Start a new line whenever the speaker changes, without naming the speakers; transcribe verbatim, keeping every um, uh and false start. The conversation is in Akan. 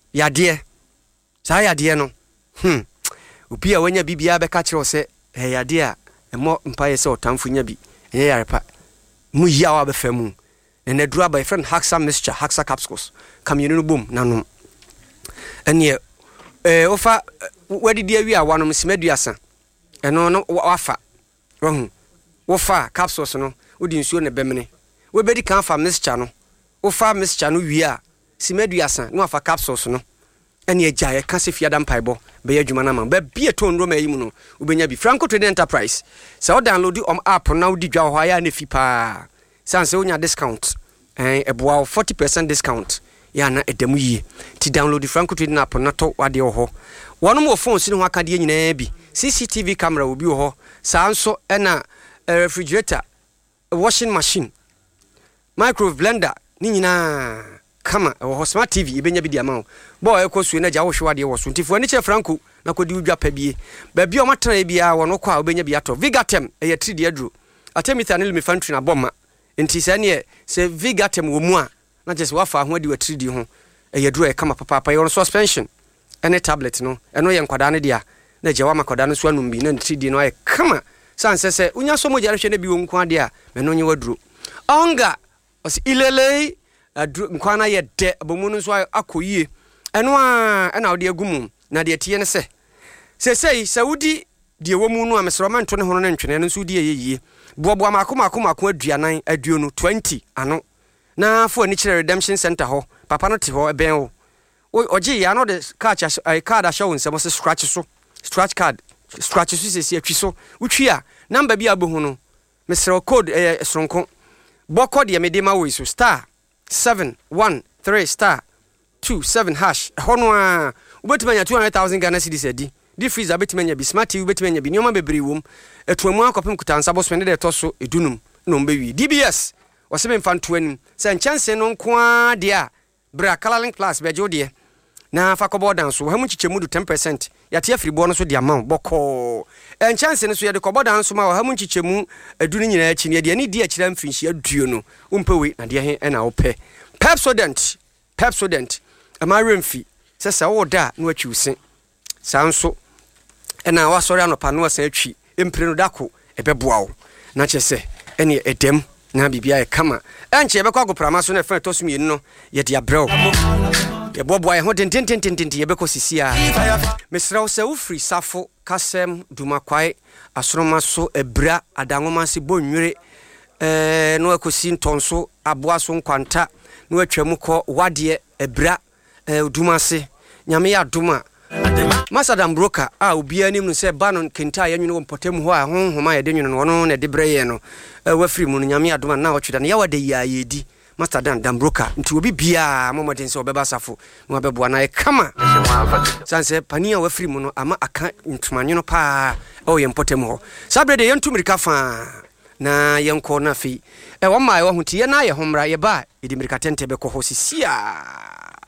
yade sa yade no hmm obi a wanya bibia be ka kire o se eh yade a emo mpa ye se otamfo nya bi enye yarepa mu ya wa be famu na dura by friend Haxa mixture Haxa capsules kamyenu no bom nanom ene eh ofa wadidi awi a wanom simaduasa eno no wafa rohu wofa capsules no wodi nsuo ne bemene we bedi kan fa mixture no wofa mixture no wi a simaduasa no wafa capsules no ene agya ye ka se fiada mpaibo be ya dwuma na ma ba bie ton roma yi mu no ubenya bi Franco Trading Enterprise se o download om app na wodi dwa ho ya na fi pa sanse wonya discount eh eboa forty percent discount ya na edemu yi ti download Franco Trading app na to wade ho wono mo phone sine ho akade nyina bi C C T V camera obi ho sanso ena refrigerator washing machine microwave blender ni nyina kama wo smart T V ibenya bi dia ma bo ekosu na ja wo hwewade wo so ntifo ani che Franco na kodi udwa pa bie ba bia o matana bia wono kwa obenya bi ato Vigatem eye three D adro atemithanil me fantry na bomma nti se ne se Vigatem wo mu a na je se wafa ho adi wa three D ho eye dro e kama papa pa yo suspension ene tablet no eno ye nkwada ne dia na je wa makoda no so anum bi na three D no ye kama sanse se unya so mo jare hwe na bi wo nko ade a me no nye wadro onga os ilele adru nkwana ye de abomu no so akoyie eno a ena ode agumum na de tie ne se se sei saudi de wo mu no a mesroma nto ne hono ne ntwene no so de yeyie boabo makoma akoma akoma aduanan aduo no twenty ano na fo ani kire redemption center ho papa no te ho eben ho oje ya no de card card a show nsemo se scratch so scratch card scratch so se se atwi so utwi a number bi abohu no mesro code eh sonko bo code ye mede ma wo so star seven one three star two seven hash hono a ubetimanya two hundred thousand Ghana cedis edi di freezer betimanya bi smart T V betimanya bi nyoma bebre wom etuamu akopem kutansa bo spende de toso edunum no mbewi D B S wasebe mfanto anim se chance no nko de a bra color link plus be jode na fa ko bodan so ha mu chichemu du ten percent yate afribo no so de amount boko en chance no so ye de ko bodan so ma ha mu chichemu edunu nyina achi ne de ani di akira mfinhia duo no umpewe na de he na wo pe Pepsodent Pepsodent amaremfi se se wo da no atwi usen sanso ena wa sori anopa no san atwi empire no dako ebeboa wo na chese ene edem na bibia e kama enche ebekwa goprama so na fa tosum yin no ye de abrɛw ye boboa ye ho tentententente ye beko sisia mesraw se wo free safo kasem dumakwai asoroma so ebra adanwoma se bonwere eh no ekosi ntonso aboa so nkwanta no atwamu kɔ wade ebra dumase nyame ya duma Masadam broker a obi anim no se banon kenta ya nwunu mpotem ho a honhoma ya de nwunu no no na de breye no wafiri mu no nyame ya duma na otweda na ya wade ya yedi Masadam dam broker nti obi bia momoden se obeba safo no abeboa na e kama sanse pani a wafiri mu no ama aka ntumanyo pa o ye mpotem ho sabrede yentumirika fa na yenko na fi e wo mai wo hutie na ye homra ye ba idi mirika tente be ko ho sisia